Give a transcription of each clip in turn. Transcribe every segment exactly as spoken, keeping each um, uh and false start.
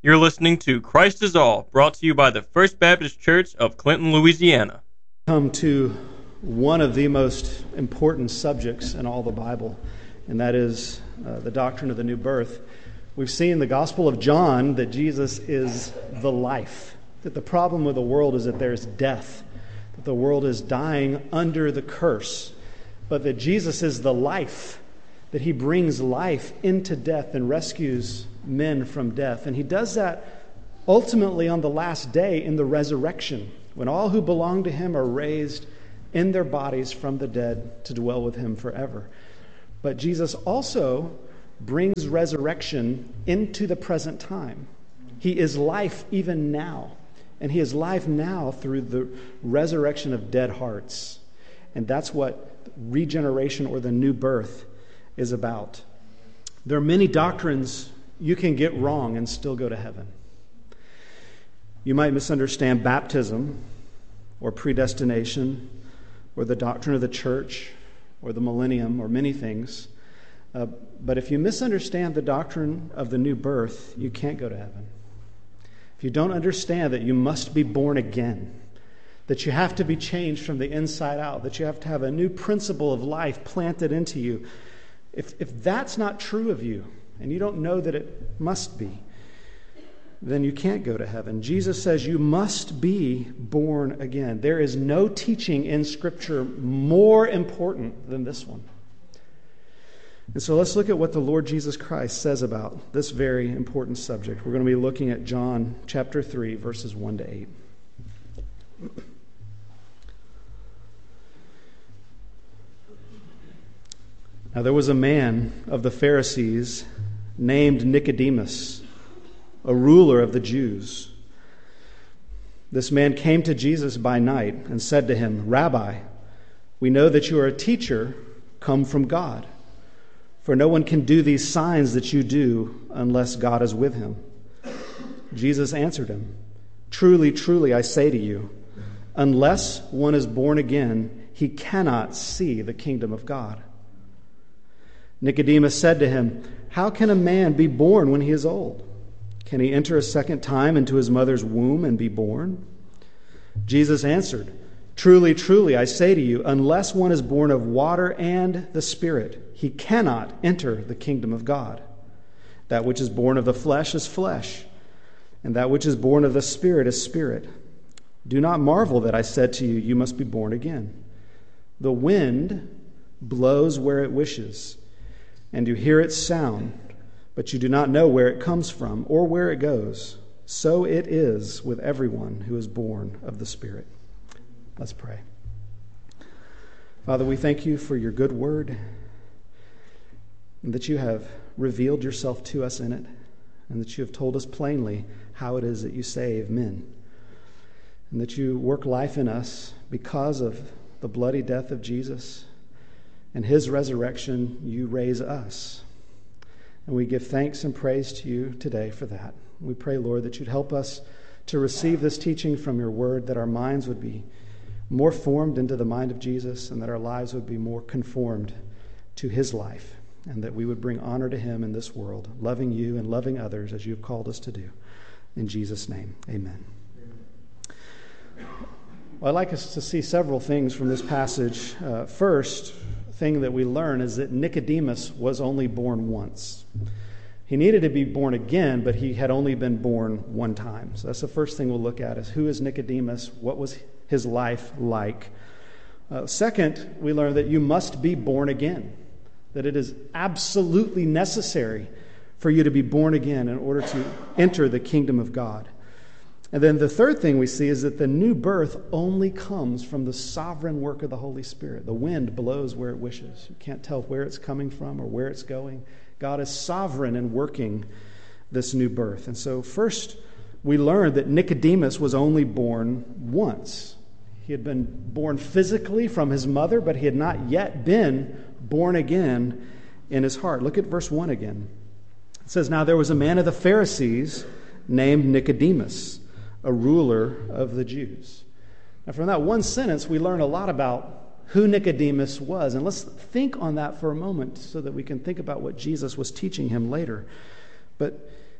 You're listening to Christ is All, brought to you by the First Baptist Church of Clinton, Louisiana. Come to one of the most important subjects in all the Bible, and that is uh, the doctrine of the new birth. We've seen in the Gospel of John that Jesus is the life, that the problem with the world is that there's death, that the world is dying under the curse, but that Jesus is the life, that he brings life into death and rescues men from death. And he does that ultimately on the last day in the resurrection, when all who belong to him are raised in their bodies from the dead to dwell with him forever. But Jesus also brings resurrection into the present time. He is life even now, and he is life now through the resurrection of dead hearts. And that's what regeneration or the new birth is about. There are many doctrines you can get wrong and still go to heaven. You might misunderstand baptism or predestination or the doctrine of the church or the millennium or many things. Uh, but if you misunderstand the doctrine of the new birth, you can't go to heaven. If you don't understand that you must be born again, that you have to be changed from the inside out, that you have to have a new principle of life planted into you, if, if that's not true of you, and you don't know that it must be, then you can't go to heaven. Jesus says you must be born again. There is no teaching in Scripture more important than this one. And so let's look at what the Lord Jesus Christ says about this very important subject. We're going to be looking at John chapter three, verses one to eight. Now there was a man of the Pharisees named Nicodemus, a ruler of the Jews. This man came to Jesus by night and said to him, "Rabbi, we know that you are a teacher come from God, for no one can do these signs that you do unless God is with him." Jesus answered him, "Truly, truly, I say to you, unless one is born again, he cannot see the kingdom of God." Nicodemus said to him, "How can a man be born when he is old? Can he enter a second time into his mother's womb and be born?" Jesus answered, "Truly, truly, I say to you, unless one is born of water and the Spirit, he cannot enter the kingdom of God. That which is born of the flesh is flesh, and that which is born of the Spirit is spirit. Do not marvel that I said to you, you must be born again. The wind blows where it wishes, and you hear its sound, but you do not know where it comes from or where it goes. So it is with everyone who is born of the Spirit." Let's pray. Father, we thank you for your good word, and that you have revealed yourself to us in it, and that you have told us plainly how it is that you save men, and that you work life in us because of the bloody death of Jesus and his resurrection. You raise us. And we give thanks and praise to you today for that. We pray, Lord, that you'd help us to receive this teaching from your word, that our minds would be more formed into the mind of Jesus, and that our lives would be more conformed to his life, and that we would bring honor to him in this world, loving you and loving others as you have called us to do. In Jesus' name, amen. Well, I'd like us to see several things from this passage. Uh, first, thing that we learn is that Nicodemus was only born once. He needed to be born again, but he had only been born one time. So that's the first thing we'll look at, is who is Nicodemus? What was his life like? Uh, second, we learn that you must be born again, that it is absolutely necessary for you to be born again in order to enter the kingdom of God. And then the third thing we see is that the new birth only comes from the sovereign work of the Holy Spirit. The wind blows where it wishes. You can't tell where it's coming from or where it's going. God is sovereign in working this new birth. And so first, we learned that Nicodemus was only born once. He had been born physically from his mother, but he had not yet been born again in his heart. Look at verse one again. It says, "Now there was a man of the Pharisees named Nicodemus, a ruler of the Jews." Now from that one sentence, we learn a lot about who Nicodemus was. And let's think on that for a moment so that we can think about what Jesus was teaching him later. But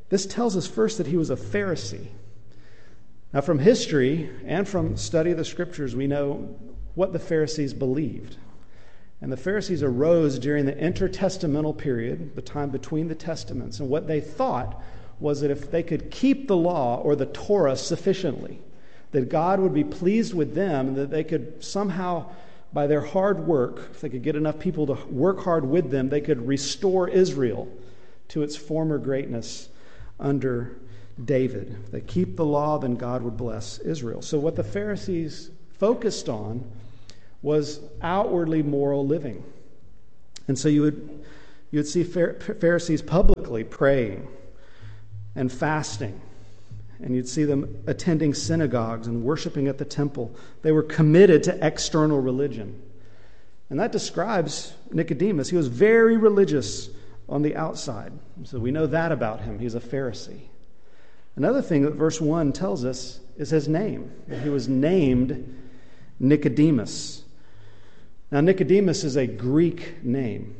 This tells us first that he was a Pharisee. Now, from history and from study of the Scriptures, we know what the Pharisees believed. And the Pharisees arose during the intertestamental period, the time between the Testaments. And what they thought was that if they could keep the law or the Torah sufficiently, that God would be pleased with them, and that they could somehow, by their hard work, if they could get enough people to work hard with them, they could restore Israel to its former greatness under David. If they keep the law, then God would bless Israel. So what the Pharisees focused on was outwardly moral living. And so you would you would see Pharisees publicly praying and fasting, and you'd see them attending synagogues and worshiping at the temple. They were committed to external religion. And that describes Nicodemus. He was very religious on the outside. So we know that about him. He's a Pharisee. Another thing that verse one tells us is his name. He was named Nicodemus. Now, Nicodemus is a Greek name,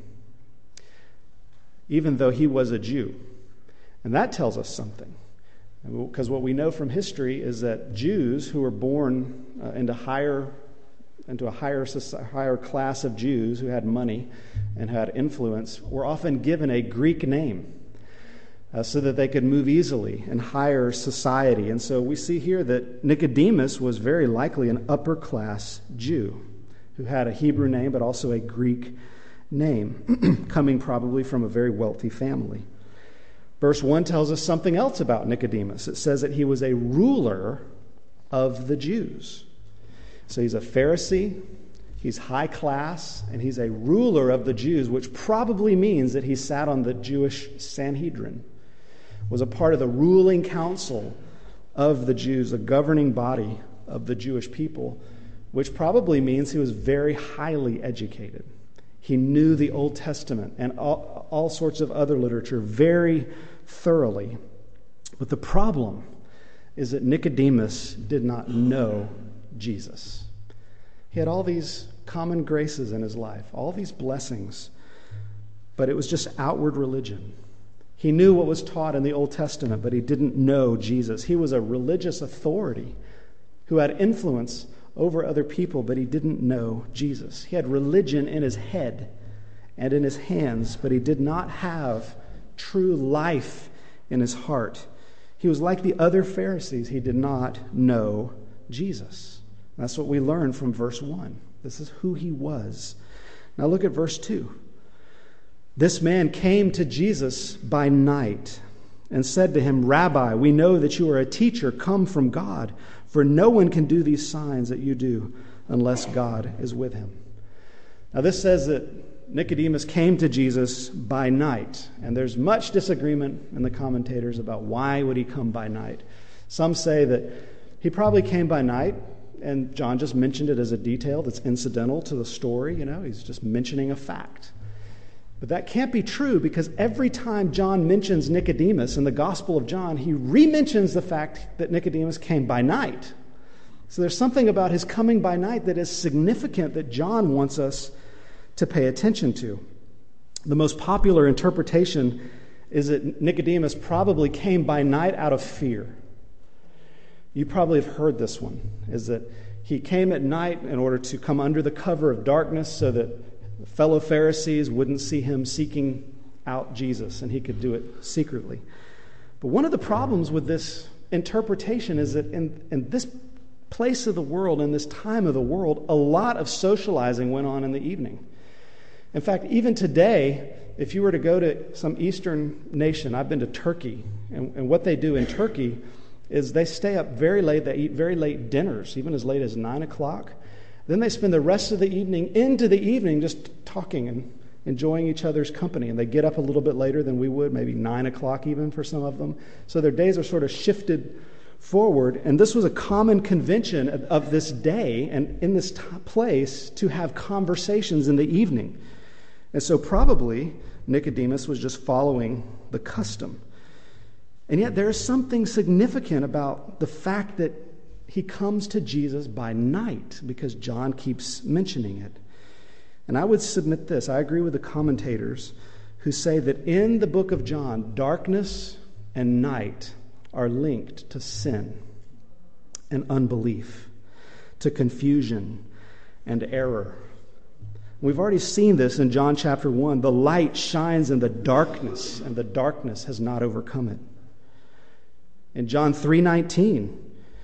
even though he was a Jew. And that tells us something. Because what we know from history is that Jews who were born uh, into higher into a higher society, higher class of Jews who had money and had influence were often given a Greek name uh, so that they could move easily in higher society. And so we see here that Nicodemus was very likely an upper class Jew who had a Hebrew name but also a Greek name, coming probably from a very wealthy family. Verse one tells us something else about Nicodemus. It says that he was a ruler of the Jews. So he's a Pharisee, he's high class, and he's a ruler of the Jews, which probably means that he sat on the Jewish Sanhedrin, was a part of the ruling council of the Jews, the governing body of the Jewish people, which probably means he was very highly educated. He knew the Old Testament and all, all sorts of other literature very thoroughly. But the problem is that Nicodemus did not know Jesus. He had all these common graces in his life, all these blessings, but it was just outward religion. He knew what was taught in the Old Testament, but he didn't know Jesus. He was a religious authority who had influence over other people, but he didn't know Jesus. He had religion in his head and in his hands, but he did not have true life in his heart. He was like the other Pharisees. He did not know Jesus. That's what we learn from verse one. This is who he was. Now look at verse two. This man came to Jesus by night and said to him, Rabbi, we know that you are a teacher come from God, for no one can do these signs that you do unless God is with him. Now this says that Nicodemus came to Jesus by night, and there's much disagreement in the commentators about why would he come by night. Some say that he probably came by night, and John just mentioned it as a detail that's incidental to the story. You know, he's just mentioning a fact. But that can't be true, because every time John mentions Nicodemus in the Gospel of John, he re-mentions the fact that Nicodemus came by night. So there's something about his coming by night that is significant that John wants us to pay attention to. The most popular interpretation is that Nicodemus probably came by night out of fear. You probably have heard this one, is that he came at night in order to come under the cover of darkness so that fellow Pharisees wouldn't see him seeking out Jesus, and he could do it secretly. But one of the problems with this interpretation is that in, in this place of the world, in this time of the world, a lot of socializing went on in the evening. In fact, even today, if you were to go to some Eastern nation, I've been to Turkey, and, and what they do in Turkey is they stay up very late, they eat very late dinners, even as late as nine o'clock. Then they spend the rest of the evening, into the evening, just talking and enjoying each other's company. And they get up a little bit later than we would, maybe nine o'clock even for some of them. So their days are sort of shifted forward. And this was a common convention of, of this day and in this t- place to have conversations in the evening. And so probably Nicodemus was just following the custom. And yet there is something significant about the fact that he comes to Jesus by night, because John keeps mentioning it. And I would submit this. I agree with the commentators who say that in the book of John, darkness and night are linked to sin and unbelief, to confusion and error. We've already seen this in John chapter one. The light shines in the darkness, and the darkness has not overcome it. In John three nineteen,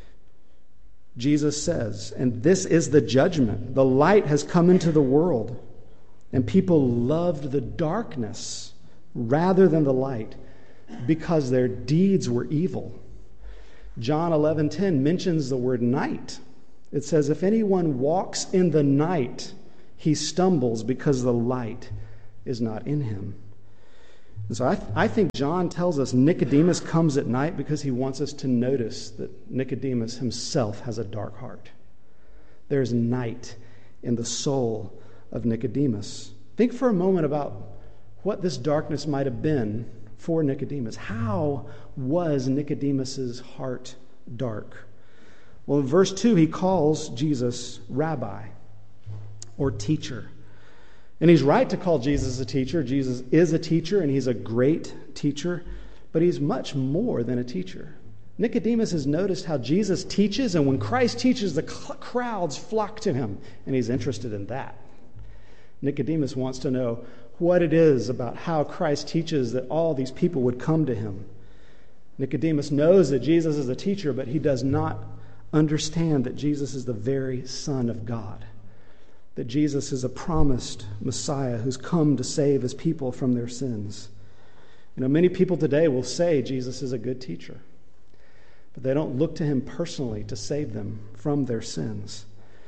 Jesus says, "And this is the judgment. The light has come into the world, and people loved the darkness rather than the light, because their deeds were evil." John eleven ten mentions the word night. It says, "If anyone walks in the night, he stumbles because the light is not in him." And so I, th- I think John tells us Nicodemus comes at night because he wants us to notice that Nicodemus himself has a dark heart. There's night in the soul of Nicodemus. Think for a moment about what this darkness might have been for Nicodemus. How was Nicodemus's heart dark? Well, in verse two, he calls Jesus rabbi, or teacher. And he's right to call Jesus a teacher. Jesus is a teacher, and he's a great teacher, but he's much more than a teacher. Nicodemus has noticed how Jesus teaches, and when Christ teaches, the crowds flock to him, and he's interested in that. Nicodemus wants to know what it is about how Christ teaches that all these people would come to him. Nicodemus knows that Jesus is a teacher, but he does not understand that Jesus is the very Son of God, that Jesus is a promised Messiah who's come to save his people from their sins. You know, many people today will say Jesus is a good teacher, but they don't look to him personally to save them from their sins.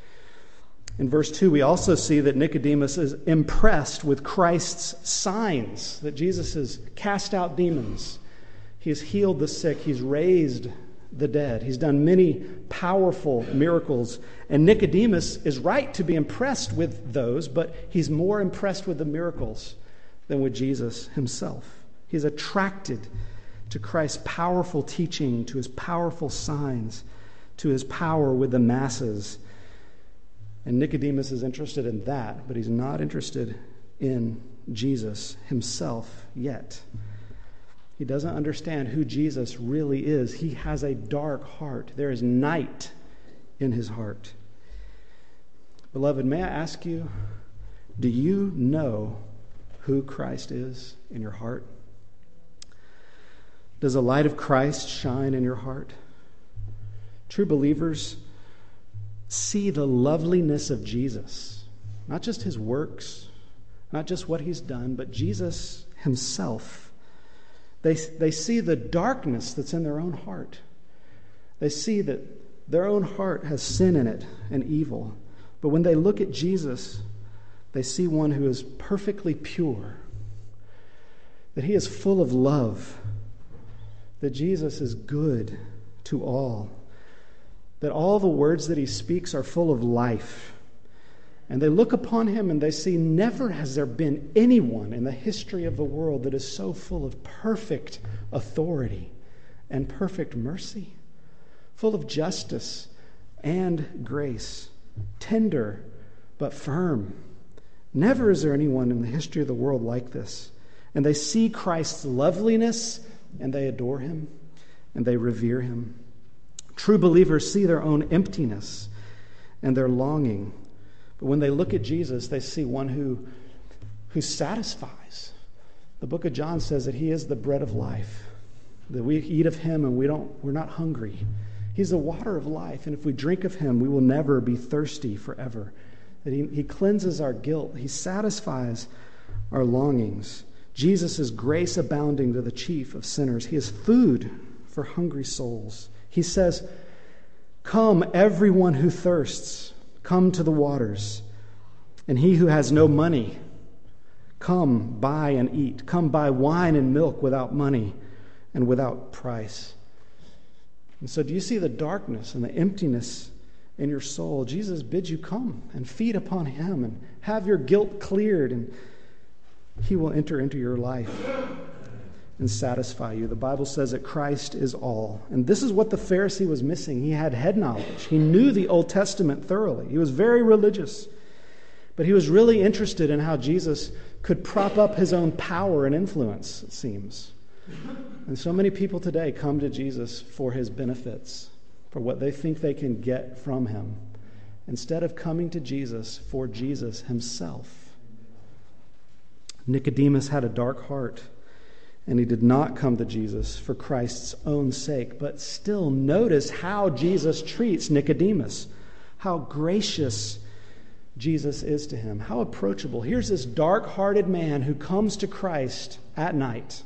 In verse two, we also see that Nicodemus is impressed with Christ's signs, that Jesus has cast out demons, he has healed the sick, he's raised the dead, he's done many powerful miracles. And Nicodemus is right to be impressed with those, but he's more impressed with the miracles than with Jesus himself. He's attracted to Christ's powerful teaching, to his powerful signs, to his power with the masses. And Nicodemus is interested in that, but he's not interested in Jesus himself yet. He doesn't understand who Jesus really is. He has a dark heart. There is night in his heart. Beloved, may I ask you, do you know who Christ is in your heart? Does the light of Christ shine in your heart? True believers see the loveliness of Jesus, not just his works, not just what he's done, but Jesus himself. They, they see the darkness that's in their own heart. They see that their own heart has sin in it and evil. But when they look at Jesus, they see one who is perfectly pure, that he is full of love, that Jesus is good to all, that all the words that he speaks are full of life. And they look upon him and they see never has there been anyone in the history of the world that is so full of perfect authority and perfect mercy, full of justice and grace, tender but firm. Never is there anyone in the history of the world like this. And they see Christ's loveliness and they adore him and they revere him. True believers see their own emptiness and their longing. But when they look at Jesus, they see one who, who satisfies. The book of John says that he is the bread of life, that we eat of him and we don't, we're not hungry. He's the water of life, and if we drink of him, we will never be thirsty forever. That he, he cleanses our guilt. He satisfies our longings. Jesus is grace abounding to the chief of sinners. He is food for hungry souls. He says, "Come, everyone who thirsts, come to the waters. And he who has no money, come buy and eat. Come buy wine and milk without money and without price." And so do you see the darkness and the emptiness in your soul? Jesus bids you come and feed upon him and have your guilt cleared, and he will enter into your life and satisfy you. The Bible says that Christ is all. And this is what the Pharisee was missing. He had head knowledge. He knew the Old Testament thoroughly. He was very religious. But he was really interested in how Jesus could prop up his own power and influence, it seems. And so many people today come to Jesus for his benefits, for what they think they can get from him, instead of coming to Jesus for Jesus himself. Nicodemus had a dark heart, and he did not come to Jesus for Christ's own sake. But still, notice how Jesus treats Nicodemus, how gracious Jesus is to him, how approachable. Here's this dark-hearted man who comes to Christ at night,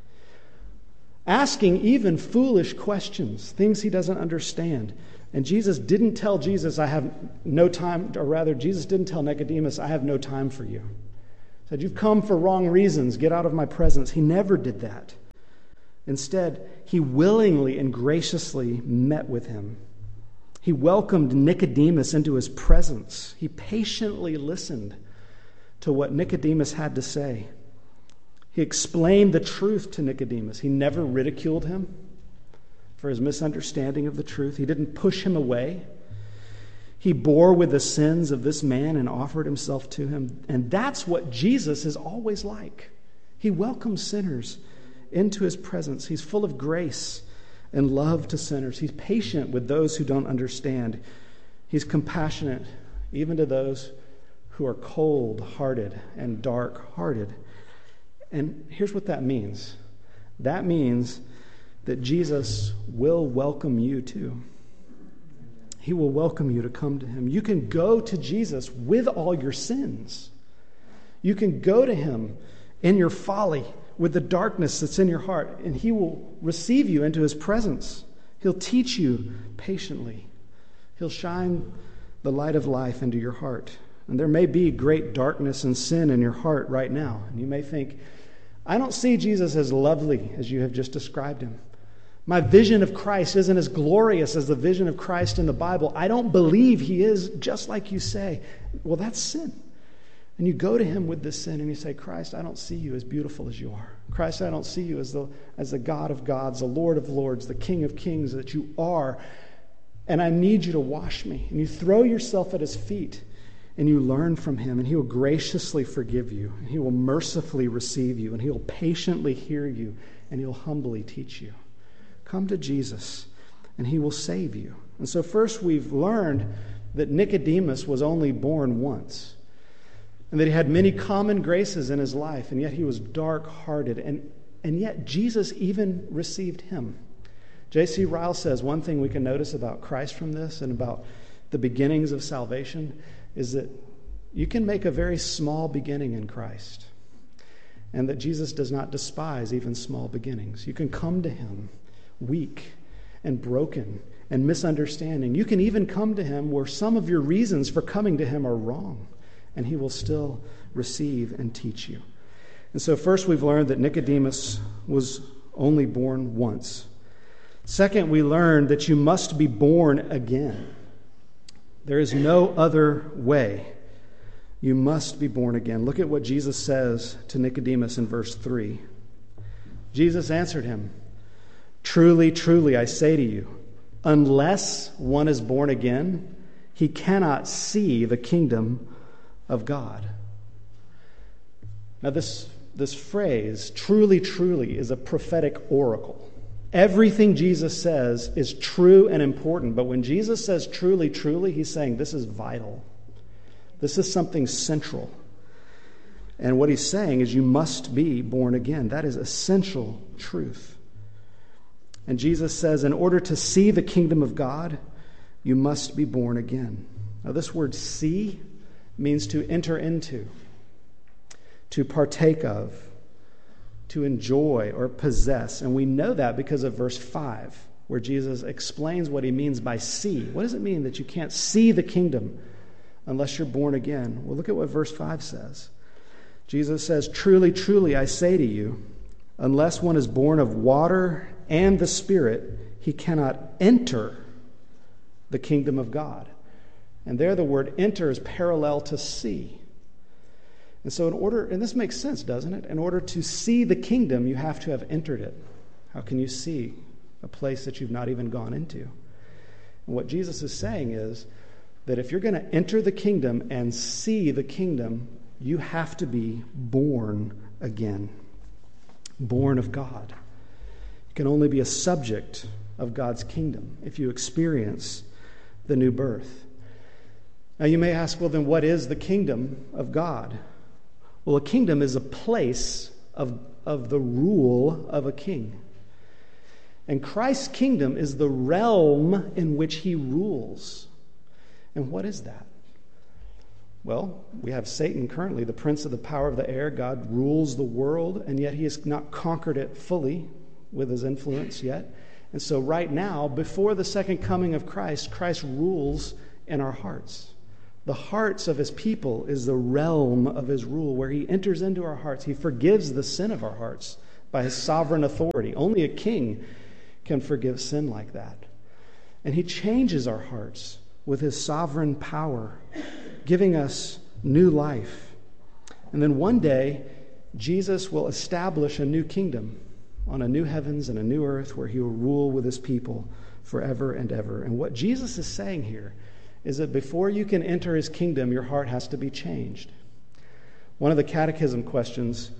asking even foolish questions, things he doesn't understand. And Jesus didn't tell Jesus, I have no time, or rather, Jesus didn't tell Nicodemus, I have no time for you. He said, you've come for wrong reasons, get out of my presence. He never did that. Instead, he willingly and graciously met with him. He welcomed Nicodemus into his presence. He patiently listened to what Nicodemus had to say. He explained the truth to Nicodemus. He never ridiculed him for his misunderstanding of the truth. He didn't push him away. He bore with the sins of this man and offered himself to him. And that's what Jesus is always like. He welcomes sinners into his presence. He's full of grace and love to sinners. He's patient with those who don't understand. He's compassionate even to those who are cold-hearted and dark-hearted. And here's what that means. That means that Jesus will welcome you too. He will welcome you to come to him. You can go to Jesus with all your sins. You can go to him in your folly, with the darkness that's in your heart, and he will receive you into his presence. He'll teach you patiently. He'll shine the light of life into your heart. And there may be great darkness and sin in your heart right now. And you may think, I don't see Jesus as lovely as you have just described him. My vision of Christ isn't as glorious as the vision of Christ in the Bible. I don't believe he is just like you say. Well, that's sin. And you go to him with this sin and you say, Christ, I don't see you as beautiful as you are. Christ, I don't see you as the, as the God of gods, the Lord of lords, the King of kings that you are. And I need you to wash me. And you throw yourself at his feet and you learn from him, and he will graciously forgive you, and he will mercifully receive you, and he will patiently hear you, and he'll humbly teach you. Come to Jesus, and he will save you. And so first we've learned that Nicodemus was only born once, and that he had many common graces in his life, and yet he was dark-hearted, and, and yet Jesus even received him. J C Ryle says one thing we can notice about Christ from this and about the beginnings of salvation is that you can make a very small beginning in Christ, and that Jesus does not despise even small beginnings. You can come to him weak and broken and misunderstanding. You can even come to him where some of your reasons for coming to him are wrong, and he will still receive and teach you. And so first we've learned that Nicodemus was only born once. Second, we learned that you must be born again. There is no other way. You must be born again. Look at what Jesus says to Nicodemus in verse three. Jesus answered him, Truly, truly, I say to you, unless one is born again, he cannot see the kingdom of God. Now this, this phrase, truly, truly, is a prophetic oracle. Everything Jesus says is true and important, but when Jesus says truly, truly, he's saying this is vital. This is something central. And what he's saying is you must be born again. That is essential truth. And Jesus says in order to see the kingdom of God, you must be born again. Now this word see means to enter into, to partake of, to enjoy or possess. And we know that because of verse five, where Jesus explains what he means by see. What does it mean that you can't see the kingdom unless you're born again? Well, look at what verse five says. Jesus says, Truly, truly, I say to you, unless one is born of water and the Spirit, he cannot enter the kingdom of God. And there the word enter is parallel to see. And so in order, and this makes sense, doesn't it? In order to see the kingdom, you have to have entered it. How can you see a place that you've not even gone into? And what Jesus is saying is that if you're going to enter the kingdom and see the kingdom, you have to be born again, born of God. You can only be a subject of God's kingdom if you experience the new birth. Now you may ask, well, then what is the kingdom of God? Well, a kingdom is a place of, of the rule of a king. And Christ's kingdom is the realm in which he rules. And what is that? Well, we have Satan currently, the prince of the power of the air. God rules the world, and yet he has not conquered it fully with his influence yet. And so right now, before the second coming of Christ, Christ rules in our hearts. The hearts of his people is the realm of his rule, where he enters into our hearts. He forgives the sin of our hearts by his sovereign authority. Only a king can forgive sin like that. And he changes our hearts with his sovereign power, giving us new life. And then one day, Jesus will establish a new kingdom on a new heavens and a new earth where he will rule with his people forever and ever. And what Jesus is saying here is that before you can enter his kingdom, your heart has to be changed. One of the catechism questions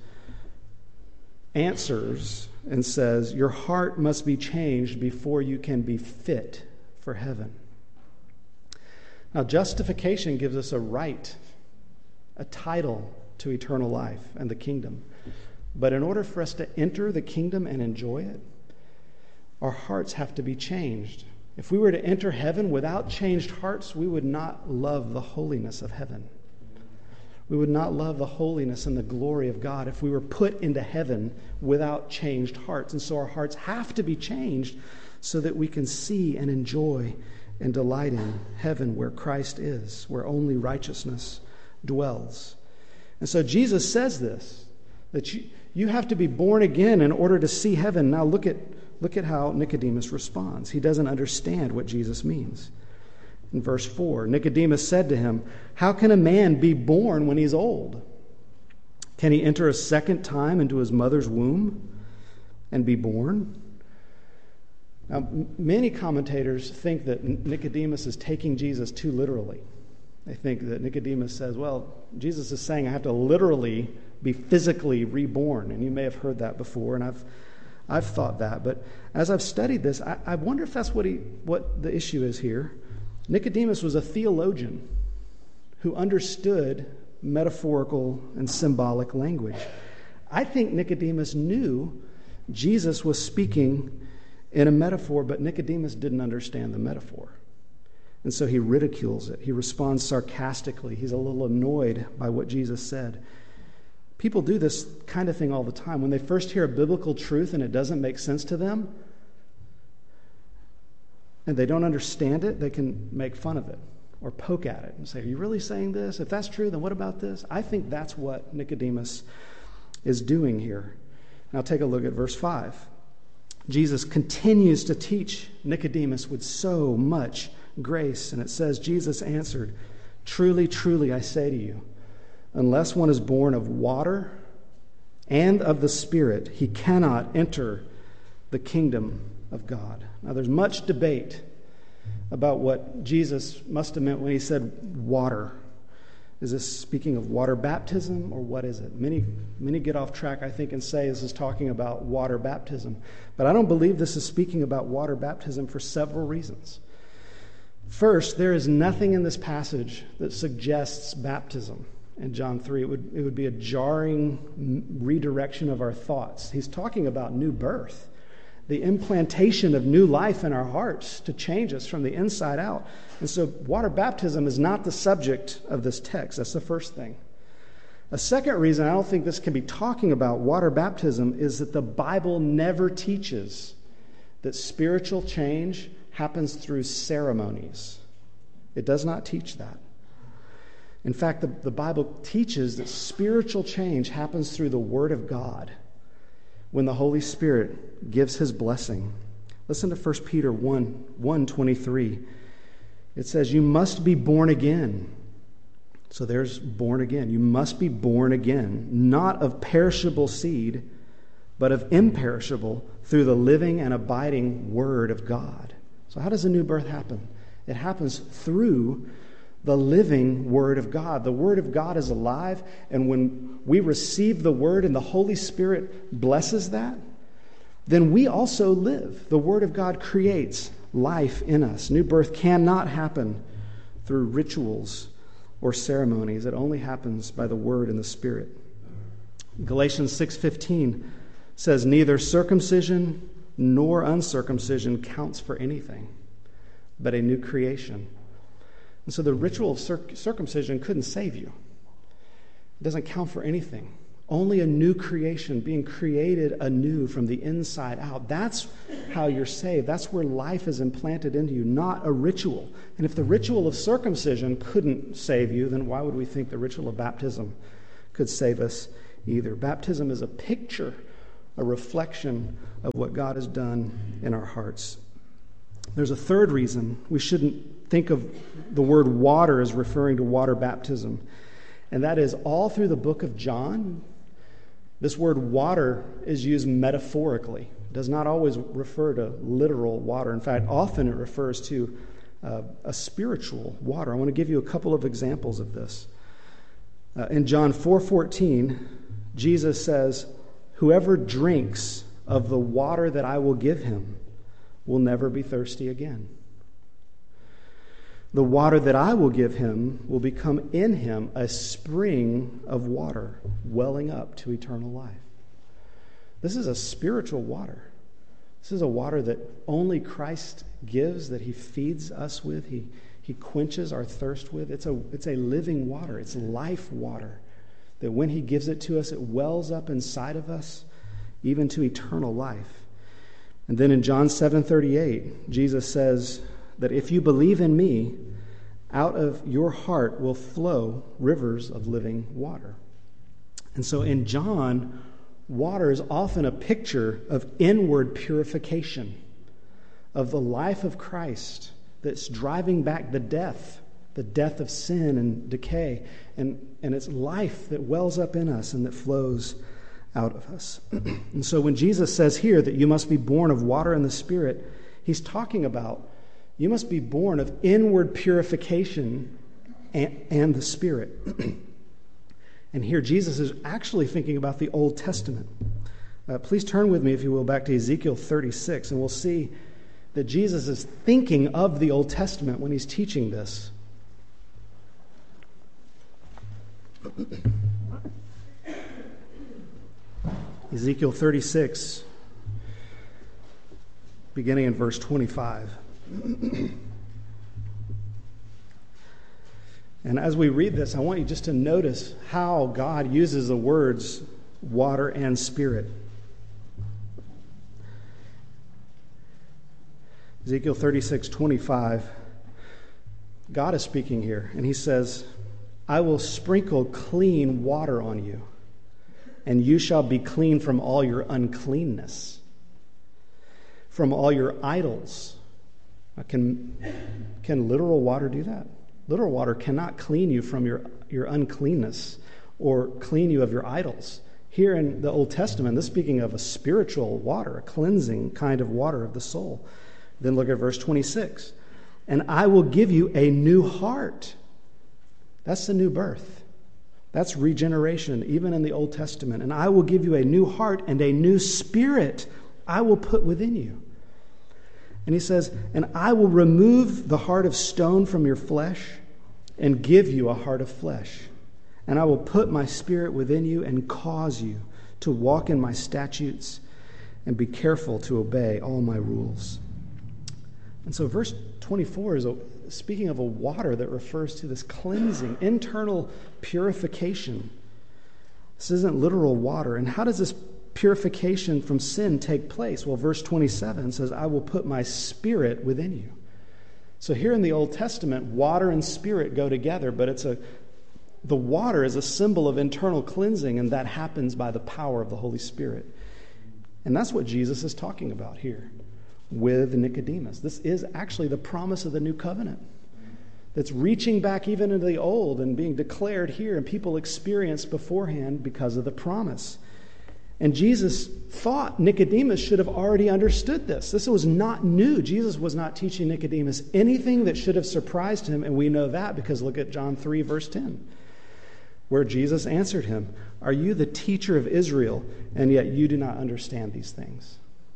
answers and says, your heart must be changed before you can be fit for heaven. Now, justification gives us a right, a title to eternal life and the kingdom. But in order for us to enter the kingdom and enjoy it, our hearts have to be changed. If we were to enter heaven without changed hearts, we would not love the holiness of heaven. We would not love the holiness and the glory of God if we were put into heaven without changed hearts. And so our hearts have to be changed so that we can see and enjoy and delight in heaven where Christ is, where only righteousness dwells. And so Jesus says this, that you, you have to be born again in order to see heaven. Now look at Look at how Nicodemus responds. He doesn't understand what Jesus means. In verse four, Nicodemus said to him, how can a man be born when he's old? Can he enter a second time into his mother's womb and be born? Now, many commentators think that Nicodemus is taking Jesus too literally. They think that Nicodemus says, well, Jesus is saying I have to literally be physically reborn. And you may have heard that before, and I've I've thought that, but as I've studied this, I, I wonder if that's what he, what the issue is here. Nicodemus was a theologian who understood metaphorical and symbolic language. I think Nicodemus knew Jesus was speaking in a metaphor, but Nicodemus didn't understand the metaphor. And so he ridicules it. He responds sarcastically. He's a little annoyed by what Jesus said. People do this kind of thing all the time. When they first hear a biblical truth and it doesn't make sense to them, and they don't understand it, they can make fun of it or poke at it and say, are you really saying this? If that's true, then what about this? I think that's what Nicodemus is doing here. Now take a look at verse five. Jesus continues to teach Nicodemus with so much grace. And it says, Jesus answered, truly, truly, I say to you, unless one is born of water and of the Spirit, he cannot enter the kingdom of God. Now, there's much debate about what Jesus must have meant when he said water. Is this speaking of water baptism, or what is it? Many, many get off track, I think, and say this is talking about water baptism. But I don't believe this is speaking about water baptism for several reasons. First, there is nothing in this passage that suggests baptism. In John three, it would, it would be a jarring redirection of our thoughts. He's talking about new birth, the implantation of new life in our hearts to change us from the inside out. And so water baptism is not the subject of this text. That's the first thing. A second reason I don't think this can be talking about water baptism is that the Bible never teaches that spiritual change happens through ceremonies. It does not teach that. In fact, the, the Bible teaches that spiritual change happens through the Word of God when the Holy Spirit gives his blessing. Listen to First Peter one, one twenty-three. It says, you must be born again. So there's born again. You must be born again, not of perishable seed, but of imperishable, through the living and abiding Word of God. So how does a new birth happen? It happens through the living Word of God. The Word of God is alive, and when we receive the Word and the Holy Spirit blesses that, then we also live. The Word of God creates life in us. New birth cannot happen through rituals or ceremonies. It only happens by the Word and the Spirit. Galatians six fifteen says, neither circumcision nor uncircumcision counts for anything, but a new creation. And so the ritual of circ- circumcision couldn't save you. It doesn't count for anything. Only a new creation, being created anew from the inside out. That's how you're saved. That's where life is implanted into you, not a ritual. And if the ritual of circumcision couldn't save you, then why would we think the ritual of baptism could save us either? Baptism is a picture, a reflection of what God has done in our hearts. There's a third reason we shouldn't think of the word water as referring to water baptism. And that is all through the book of John, this word water is used metaphorically. It does not always refer to literal water. In fact, often it refers to uh, a spiritual water. I want to give you a couple of examples of this. Uh, in John four fourteen, Jesus says, whoever drinks of the water that I will give him will never be thirsty again. The water that I will give him will become in him a spring of water welling up to eternal life. This is a spiritual water. This is a water that only Christ gives, that he feeds us with, he, he quenches our thirst with. It's a, it's a living water. It's life water that when he gives it to us, it wells up inside of us, even to eternal life. And then in John seven thirty-eight, Jesus says that if you believe in me, out of your heart will flow rivers of living water. And so in John, water is often a picture of inward purification, of the life of Christ that's driving back the death, the death of sin and decay, and, and it's life that wells up in us and that flows out of us. And so when Jesus says here that you must be born of water and the Spirit, he's talking about you must be born of inward purification and, and the Spirit. And here Jesus is actually thinking about the Old Testament. Uh, please turn with me, if you will, back to Ezekiel thirty-six, and we'll see that Jesus is thinking of the Old Testament when he's teaching this. Ezekiel thirty-six, beginning in verse twenty-five. And as we read this, I want you just to notice how God uses the words water and spirit. Ezekiel thirty-six twenty-five, God is speaking here, and he says, I will sprinkle clean water on you, and you shall be clean from all your uncleanness, from all your idols. Can, can literal water do that? Literal water cannot clean you from your, your uncleanness or clean you of your idols. Here in the Old Testament, this is speaking of a spiritual water, a cleansing kind of water of the soul. Then look at verse twenty-six. And I will give you a new heart. That's the new birth. That's regeneration, even in the Old Testament. And I will give you a new heart and a new spirit I will put within you. And he says, and I will remove the heart of stone from your flesh and give you a heart of flesh. And I will put my spirit within you and cause you to walk in my statutes and be careful to obey all my rules. And so verse twenty-four is a, speaking of a water that refers to this cleansing, internal purification. This isn't literal water. And how does this purification from sin take place? Well, verse twenty-seven says, I will put my spirit within you. So here in the Old Testament, water and spirit go together, but it's a the water is a symbol of internal cleansing, and that happens by the power of the Holy Spirit. And that's what Jesus is talking about here with Nicodemus. This is actually the promise of the new covenant that's reaching back even into the old and being declared here, and people experience beforehand because of the promise. And Jesus thought Nicodemus should have already understood this. This was not new. Jesus was not teaching Nicodemus anything that should have surprised him, and we know that because look at John three, verse ten, where Jesus answered him, are you the teacher of Israel, and yet you do not understand these things?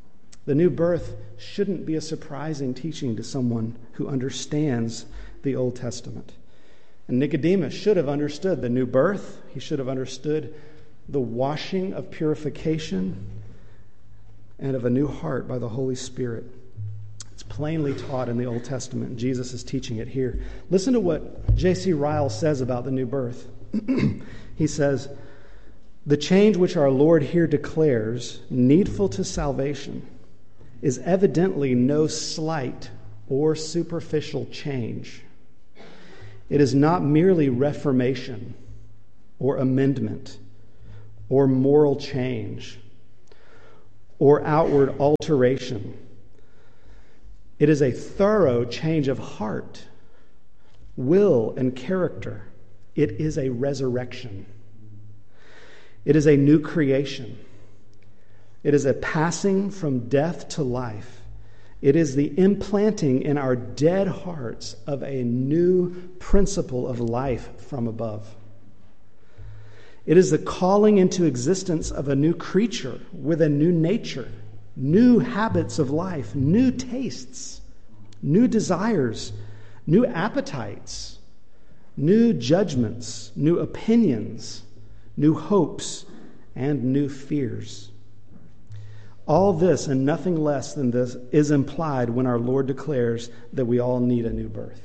The new birth shouldn't be a surprising teaching to someone who understands the Old Testament. And Nicodemus should have understood the new birth. He should have understood the washing of purification and of a new heart by the Holy Spirit. It's plainly taught in the Old Testament, and Jesus is teaching it here. Listen to what J C Ryle says about the new birth. He says, "The change which our Lord here declares needful to salvation is evidently no slight or superficial change. It is not merely reformation or amendment or moral change or outward alteration. It is a thorough change of heart, will, and character. It is a resurrection. It is a new creation. It is a passing from death to life. It is the implanting in our dead hearts of a new principle of life from above. It is the calling into existence of a new creature with a new nature, new habits of life, new tastes, new desires, new appetites, new judgments, new opinions, new hopes, and new fears. All this and nothing less than this is implied when our Lord declares that we all need a new birth.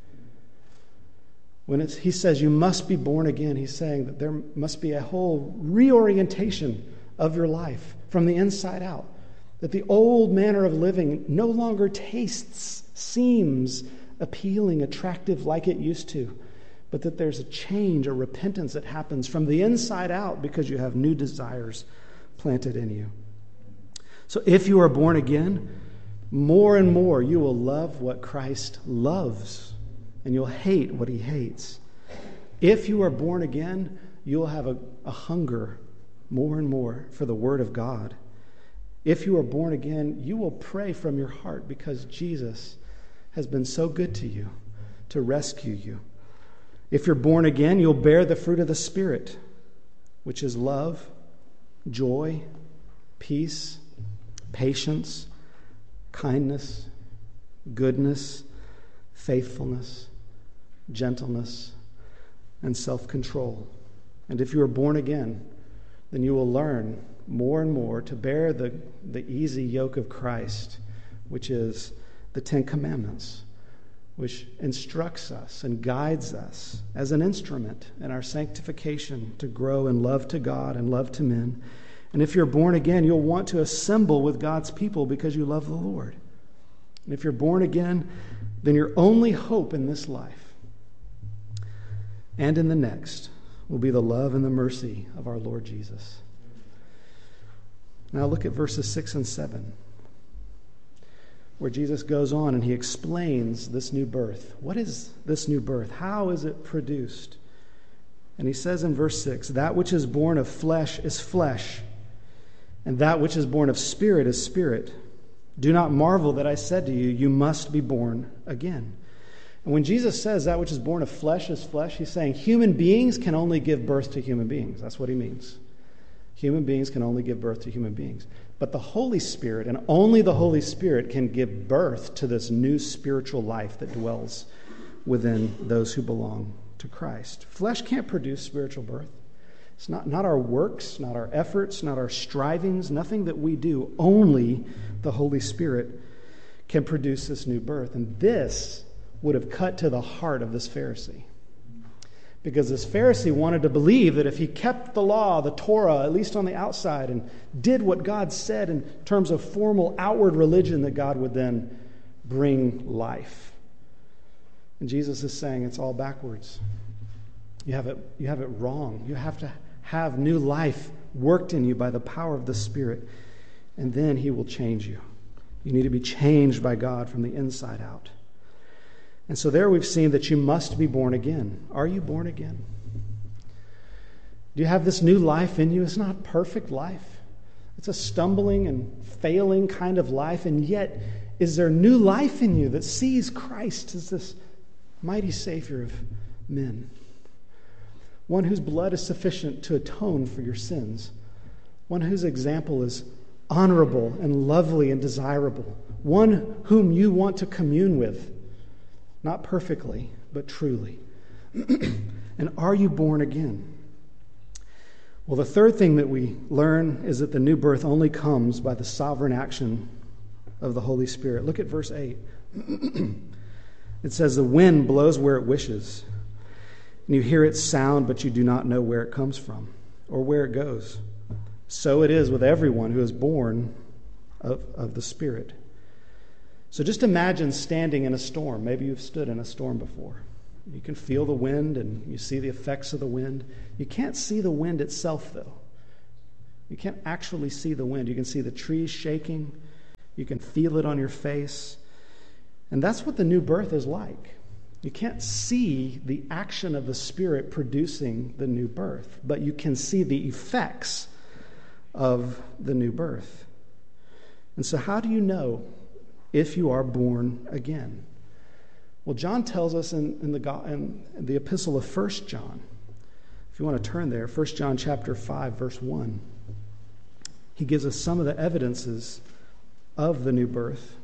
When it's, he says you must be born again, he's saying that there must be a whole reorientation of your life from the inside out. That the old manner of living no longer tastes, seems appealing, attractive like it used to. But that there's a change, a repentance that happens from the inside out because you have new desires planted in you. So if you are born again, more and more you will love what Christ loves, and you'll hate what he hates. If you are born again, you'll have a, a hunger more and more for the Word of God. If you are born again, you will pray from your heart because Jesus has been so good to you to rescue you. If you're born again, you'll bear the fruit of the Spirit, which is love, joy, peace, patience, kindness, goodness, faithfulness, gentleness, and self-control. And if you are born again, then you will learn more and more to bear the, the easy yoke of Christ, which is the Ten Commandments, which instructs us and guides us as an instrument in our sanctification to grow in love to God and love to men. And if you're born again, you'll want to assemble with God's people because you love the Lord. And if you're born again, then your only hope in this life and in the next will be the love and the mercy of our Lord Jesus. Now look at verses six and seven, where Jesus goes on and he explains this new birth. What is this new birth? How is it produced? And he says in verse six, "That which is born of flesh is flesh, and that which is born of spirit is spirit. Do not marvel that I said to you, you must be born again." And when Jesus says that which is born of flesh is flesh, he's saying human beings can only give birth to human beings. That's what he means. Human beings can only give birth to human beings. But the Holy Spirit, and only the Holy Spirit, can give birth to this new spiritual life that dwells within those who belong to Christ. Flesh can't produce spiritual birth. It's not, not our works, not our efforts, not our strivings, nothing that we do. Only the Holy Spirit can produce this new birth. And this would have cut to the heart of this Pharisee. Because this Pharisee wanted to believe that if he kept the law, the Torah, at least on the outside, and did what God said in terms of formal outward religion, that God would then bring life. And Jesus is saying it's all backwards. You have it, you have it wrong. You have to have new life worked in you by the power of the Spirit, and then he will change you. You need to be changed by God from the inside out. And so there we've seen that you must be born again. Are you born again? Do you have this new life in you? It's not perfect life. It's a stumbling and failing kind of life, and yet is there new life in you that sees Christ as this mighty Savior of men? One whose blood is sufficient to atone for your sins. One whose example is honorable and lovely and desirable, one whom you want to commune with, not perfectly, but truly. And are you born again? Well, the third thing that we learn is that the new birth only comes by the sovereign action of the Holy Spirit. Look at verse eight. It says, the wind blows where it wishes, and you hear its sound, but you do not know where it comes from or where it goes. So it is with everyone who is born of, of the Spirit. So just imagine standing in a storm. Maybe you've stood in a storm before. You can feel the wind and you see the effects of the wind. You can't see the wind itself, though. You can't actually see the wind. You can see the trees shaking. You can feel it on your face. And that's what the new birth is like. You can't see the action of the Spirit producing the new birth, but you can see the effects of the new birth. And so how do you know if you are born again? Well, John tells us in, in, the, in the epistle of First John, if you want to turn there, First John chapter five, verse one, he gives us some of the evidences of the new birth.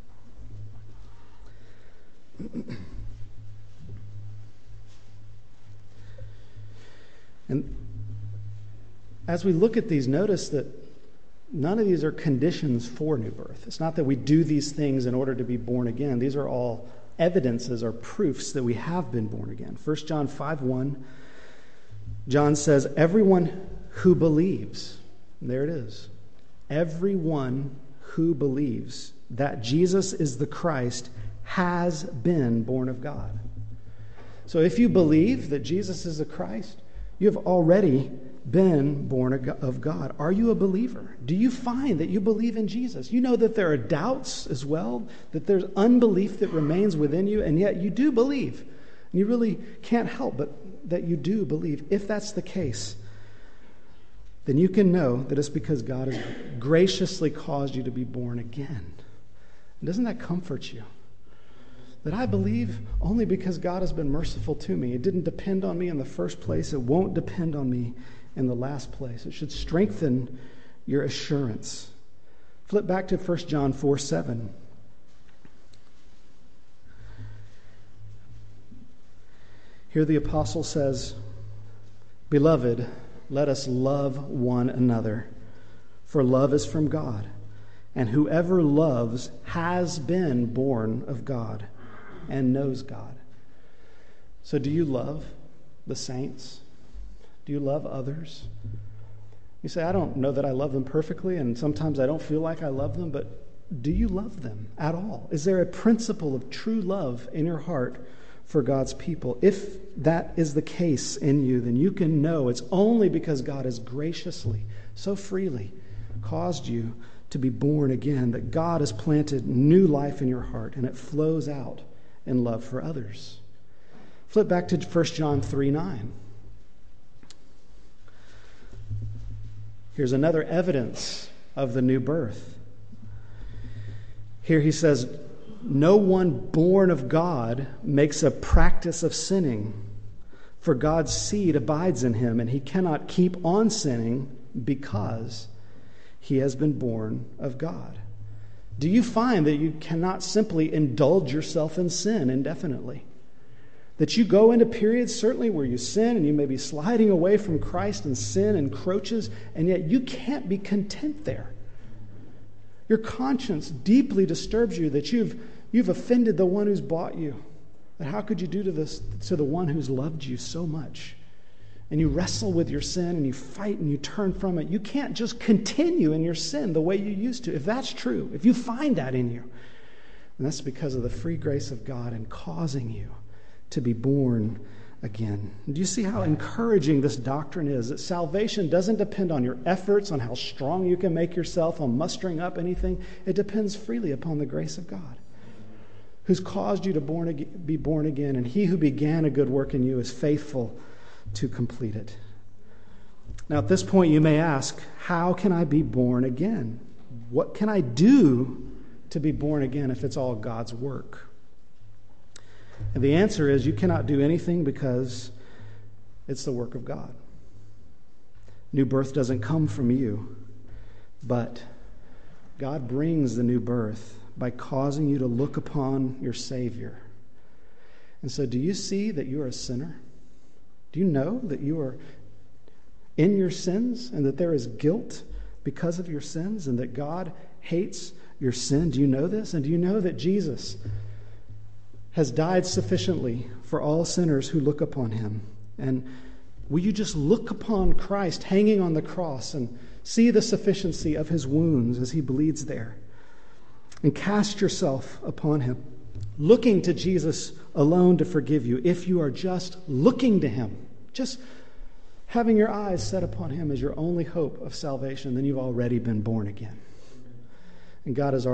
And as we look at these, notice that none of these are conditions for new birth. It's not that we do these things in order to be born again. These are all evidences or proofs that we have been born again. First John five one, John says, everyone who believes, and there it is, everyone who believes that Jesus is the Christ has been born of God. So if you believe that Jesus is the Christ, you have already been born of God. Are you a believer? Do you find that you believe in Jesus? You know that there are doubts as well, that there's unbelief that remains within you, and yet you do believe. And you really can't help but that you do believe. If that's the case, then you can know that it's because God has graciously caused you to be born again. And doesn't that comfort you? That I believe only because God has been merciful to me. It didn't depend on me in the first place. It won't depend on me in the last place. It should strengthen your assurance. Flip back to First John four seven. Here the apostle says, Beloved, let us love one another, for love is from God, and whoever loves has been born of God and knows God. So do you love the saints? Do you love others? You say, I don't know that I love them perfectly, and sometimes I don't feel like I love them, but do you love them at all? Is there a principle of true love in your heart for God's people? If that is the case in you, then you can know it's only because God has graciously, so freely, caused you to be born again, that God has planted new life in your heart, and it flows out in love for others. Flip back to First John three nine. Here's another evidence of the new birth. Here he says, no one born of God makes a practice of sinning, for God's seed abides in him, and he cannot keep on sinning because he has been born of God. Do you find that you cannot simply indulge yourself in sin indefinitely? That you go into periods certainly where you sin and you may be sliding away from Christ and sin encroaches, and yet you can't be content there. Your conscience deeply disturbs you that you've you've offended the one who's bought you. That how could you do to this to the one who's loved you so much? And you wrestle with your sin and you fight and you turn from it. You can't just continue in your sin the way you used to. If that's true, if you find that in you, then that's because of the free grace of God in causing you to be born again. Do you see how encouraging this doctrine is? That salvation doesn't depend on your efforts, on how strong you can make yourself, on mustering up anything. It depends freely upon the grace of God, who's caused you to born, be born again. And he who began a good work in you is faithful to complete it. Now, at this point, you may ask, how can I be born again? What can I do to be born again if it's all God's work? And the answer is you cannot do anything because it's the work of God. New birth doesn't come from you, but God brings the new birth by causing you to look upon your Savior. And so, do you see that you are a sinner? Do you know that you are in your sins and that there is guilt because of your sins and that God hates your sin? Do you know this? And do you know that Jesus has died sufficiently for all sinners who look upon him? And will you just look upon Christ hanging on the cross and see the sufficiency of his wounds as he bleeds there? And cast yourself upon him, looking to Jesus alone to forgive you. If you are just looking to him, just having your eyes set upon him as your only hope of salvation, then you've already been born again. And God has already